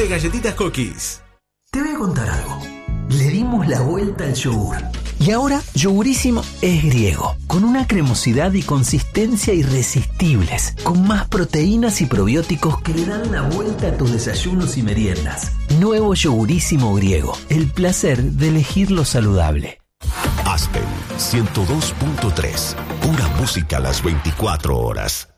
de galletitas Cookies. Te voy a contar algo. Le dimos la vuelta al yogur. Y ahora Yogurísimo es griego, con una cremosidad y consistencia irresistibles, con más proteínas y probióticos que le dan la vuelta a tus desayunos y meriendas. Nuevo Yogurísimo griego, el placer de elegir lo saludable. Aspen 102.3, pura música a las 24 horas.